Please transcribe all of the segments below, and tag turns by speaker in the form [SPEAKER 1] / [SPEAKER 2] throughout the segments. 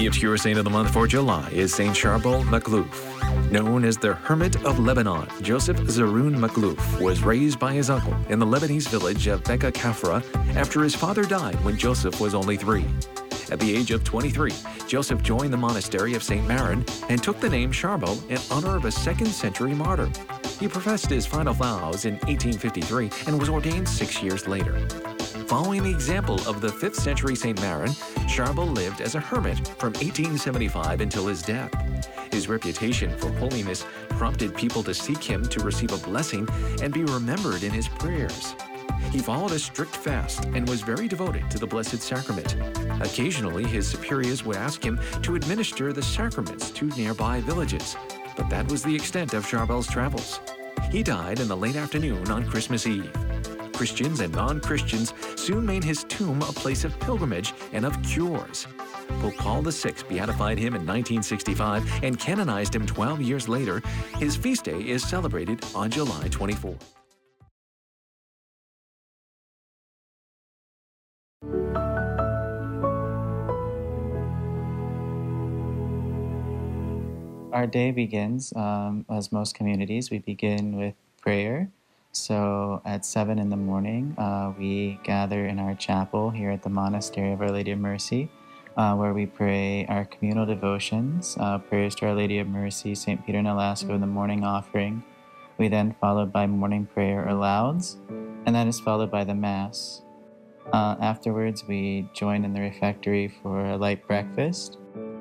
[SPEAKER 1] The obscure saint of the month for July is Saint Charbel Makhlouf. Known as the Hermit of Lebanon, Joseph Zaroun Makhlouf was raised by his uncle in the Lebanese village of Beka Kafra after his father died when Joseph was only 3. At the age of 23, Joseph joined the monastery of St. Maron and took the name Charbel in honor of a 2nd century martyr. He professed his final vows in 1853 and was ordained 6 years later. Following the example of the 5th century St. Maron, Charbel lived as a hermit from 1875 until his death. His reputation for holiness prompted people to seek him to receive a blessing and be remembered in his prayers. He followed a strict fast and was very devoted to the Blessed Sacrament. Occasionally, his superiors would ask him to administer the sacraments to nearby villages, but that was the extent of Charbel's travels. He died in the late afternoon on Christmas Eve. Christians and non-Christians soon made his tomb a place of pilgrimage and of cures. Pope Paul VI beatified him in 1965 and canonized him 12 years later. His feast day is celebrated on July 24.
[SPEAKER 2] Our day begins, as most communities, we begin with prayer. So at 7 in the morning, we gather in our chapel here at the Monastery of Our Lady of Mercy, where we pray our communal devotions, prayers to Our Lady of Mercy, St. Peter Nolasco, the morning offering. We then followed by morning prayer or lauds, and that is followed by the Mass. Afterwards, we join in the refectory for a light breakfast.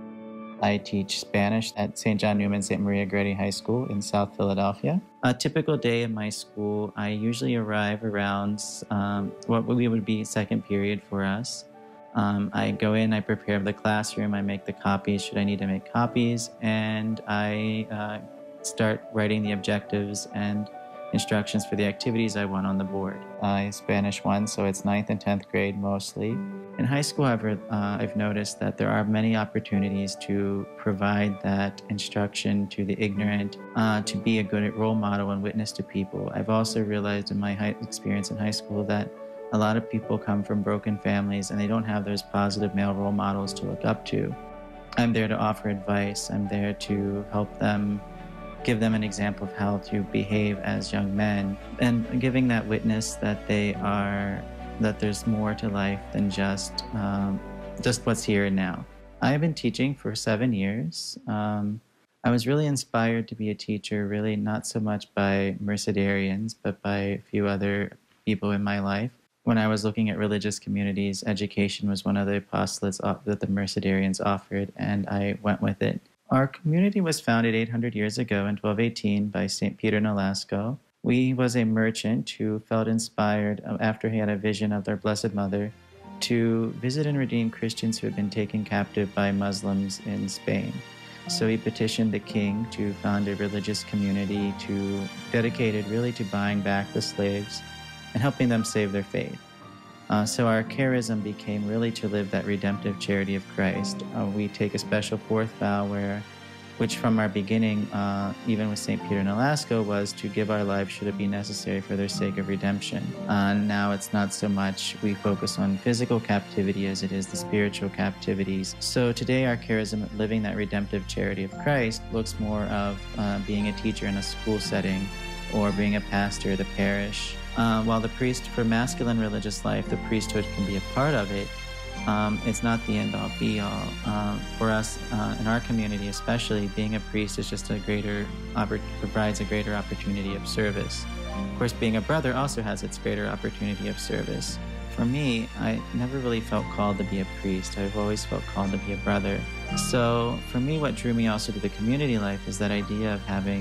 [SPEAKER 2] I teach Spanish at St. John Newman St. Maria Goretti High School in South Philadelphia. A typical day in my school, I usually arrive around what would be second period for us. I go in, I prepare the classroom, I make the copies should I need to make copies, and I start writing the objectives and instructions for the activities I want on the board. Spanish 1, so it's 9th and 10th grade mostly. In high school, however, I've noticed that there are many opportunities to provide that instruction to the ignorant, to be a good role model and witness to people. I've also realized in my experience in high school that a lot of people come from broken families and they don't have those positive male role models to look up to. I'm there to offer advice. I'm there to help them, give them an example of how to behave as young men, and giving that witness that that there's more to life than just what's here and now. I've been teaching for 7 years. I was really inspired to be a teacher, really not so much by Mercedarians, but by a few other people in my life. When I was looking at religious communities, education was one of the apostolates that the Mercedarians offered, and I went with it. Our community was founded 800 years ago in 1218 by St. Peter Nolasco. He was a merchant who felt inspired after he had a vision of their Blessed Mother to visit and redeem Christians who had been taken captive by Muslims in Spain. So he petitioned the king to found a religious community dedicated really to buying back the slaves and helping them save their faith. So our charism became really to live that redemptive charity of Christ. We take a special 4th vow which from our beginning, even with St. Peter Nolasco, was to give our lives should it be necessary for their sake of redemption. Now it's not so much we focus on physical captivity as it is the spiritual captivities. So today our charism, living that redemptive charity of Christ, looks more of being a teacher in a school setting or being a pastor at a parish. While the priest, for masculine religious life, the priesthood can be a part of it, it's not the end-all, be-all. For us, in our community especially, being a priest is just provides a greater opportunity of service. Of course, being a brother also has its greater opportunity of service. For me, I never really felt called to be a priest. I've always felt called to be a brother. So for me, what drew me also to the community life is that idea of having